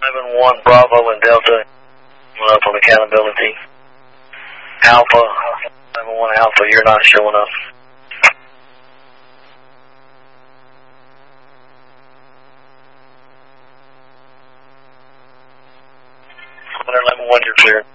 11-1 Bravo and Delta. Up on accountability. Alpha, 11-1 Alpha, you're not showing up. 11-1, you're clear.